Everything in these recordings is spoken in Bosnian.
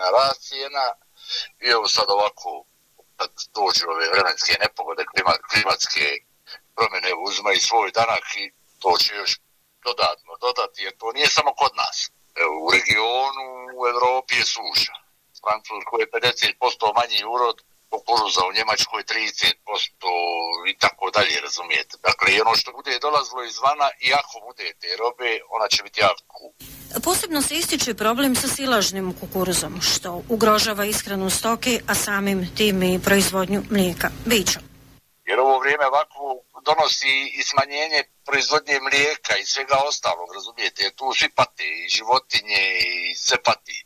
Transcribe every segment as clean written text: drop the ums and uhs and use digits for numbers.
rast cijena i evo sad ovako kad dođu ove vremenske nepogode, klimatske promjene uzimaju svoj danak i to će još dodatno dodati, jer to nije samo kod nas. Evo, u regionu, u Evropi je suša. U Francuskoj je 50% manji urod, kukuruza u Njemačkoj 30% i tako dalje, razumijete. Dakle, i ono što bude dolazilo izvana i ako bude te robe, ona će biti jako kupa. Posebno se ističe problem sa silažnim kukuruzom, što ugrožava ishranu stoke, a samim tim i proizvodnju mlijeka. Bićo. Jer ovo vrijeme ovako donosi i smanjenje proizvodnje mlijeka i svega ostalog, razumijete, jer tu svi pate, i životinje, i sve pati.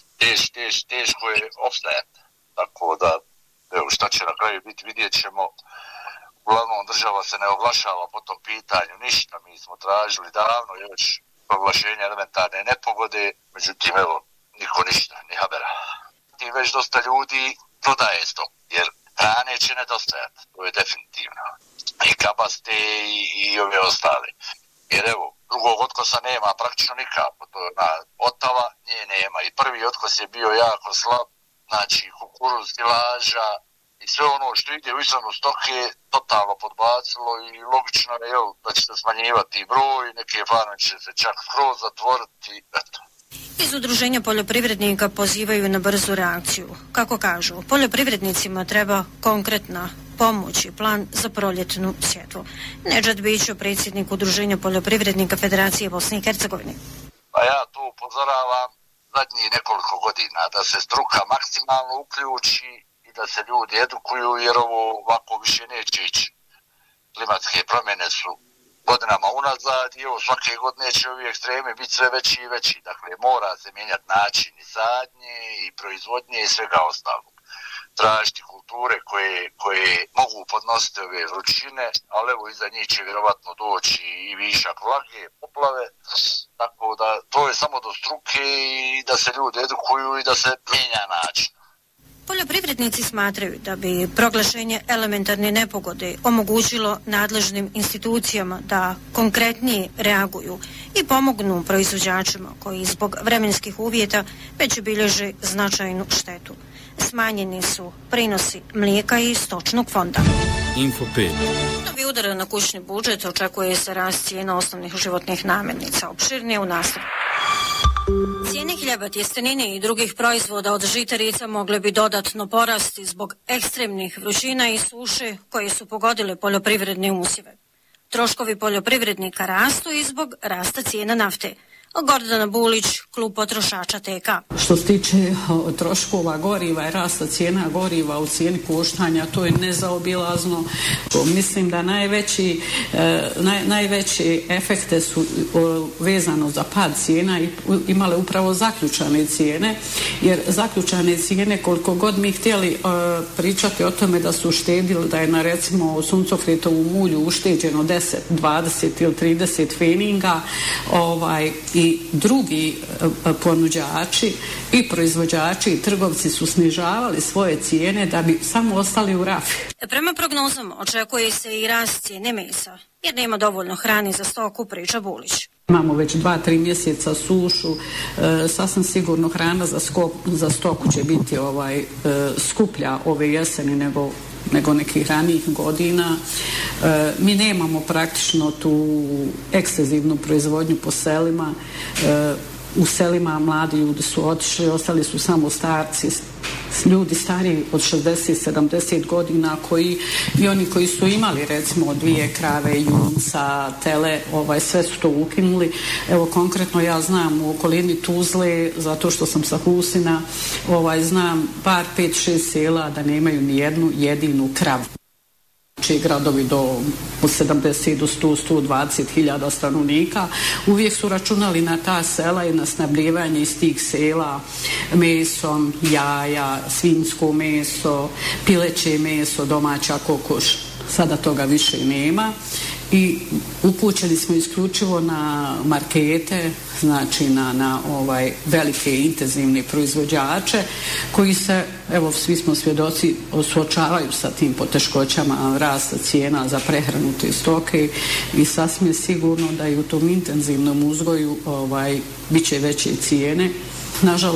Teško je opstajati. Tako da, evo, šta će na kraju biti, vidjet ćemo. Uglavnom, država se ne oglašava po tom pitanju, ništa. Mi smo tražili davno još proglašenja elementarne nepogode, međutim, evo, niko ništa, ni habera. I već dosta ljudi prodaje stok, jer hrane će nedostajati, to je definitivno. I kabaste i ove ostale. Jer evo, drugog otkosa nema praktično nikako, to je otava, nje nema. I prvi otkos je bio jako slab, znači kukuruz, silaža i sve ono što ide u ishranu stoke totalno podbacilo i logično je da će se smanjivati broj, neke farme će se čak skroz zatvoriti, eto. Iz Udruženja poljoprivrednika pozivaju na brzu reakciju. Kako kažu, poljoprivrednicima treba konkretna pomoć i plan za proljetnu sjetvu. Nedžad Bićo, predsjednik Udruženja poljoprivrednika Federacije Bosne i Hercegovine. Pa ja tu upozoravam zadnjih nekoliko godina da se struka maksimalno uključi i da se ljudi edukuju, jer ovo ovako više neće ići. Klimatske promjene su godinama unazad i evo svake godine će ovi ekstremi biti sve veći i veći. Dakle, mora se mijenjati način i sadnje i proizvodnje i svega ostalog. Tražiti kulture koje mogu podnositi ove vrućine, ali evo iza njih će vjerovatno doći i višak vlage, poplave, tako da to je samo do struke i da se ljudi edukuju i da se mijenja način. Poljoprivrednici smatraju da bi proglašenje elementarne nepogode omogućilo nadležnim institucijama da konkretnije reaguju i pomognu proizvođačima koji zbog vremenskih uvjeta već bilježe značajnu štetu. Smanjeni su prinosi mlijeka i stočnog fonda. Info 5. Novi udar na kućni budžet, očekuje se rast cijena osnovnih životnih namirnica. Opširnije u nastavku. Cijene hljeba, tjestenine i drugih proizvoda od žitarica mogle bi dodatno porasti zbog ekstremnih vrućina i suše koje su pogodile poljoprivredne usjeve. Troškovi poljoprivrednika rastu i zbog rasta cijena nafte. Gordana Bulić, klub potrošača TK. Što se tiče troškova goriva i rasta cijena goriva u cijeni koštanja, to je nezaobilazno. Mislim da najveći efekte su vezano za pad cijena i imale upravo zaključane cijene, jer zaključane cijene, koliko god mi htjeli pričati o tome da su uštedili, da je na recimo suncokretovom ulju ušteđeno 10, 20 ili 30 feninga, i drugi ponuđači i proizvođači i trgovci su snižavali svoje cijene da bi samo ostali u rafi. Prema prognozama očekuje se i rast cijene mesa, jer nema dovoljno hrane za stoku, priča Bulić. Imamo već 2-3 mjeseca sušu, sasvim sigurno hrana za stoku će biti skuplja ove jeseni nego nekih ranijih godina. Mi nemamo praktično tu ekstenzivnu proizvodnju po selima. U selima mladi ljudi su otišli, ostali su samo starci, ljudi stariji od 60-70 godina i oni koji su imali recimo 2 krave, junca, tele, sve su to ukinuli. Evo konkretno ja znam u okolini Tuzle, zato što sam sa Husina, znam bar 5-6 sela da nemaju ni jednu jedinu kravu. Znači gradovi od 70 do 100-120 hiljada stanovnika uvijek su računali na ta sela i na snabljevanje iz tih sela mesom, jaja, svinjsko meso, pileće meso, domaća kokoš. Sada toga više nema i upućeni smo isključivo na markete, znači na velike intenzivne proizvođače koji se, evo svi smo svjedoci, suočavaju sa tim poteškoćama rasta cijena za prehranu te stoke i sasvim sigurno da i u tom intenzivnom uzgoju bit će veće cijene. Nažalost,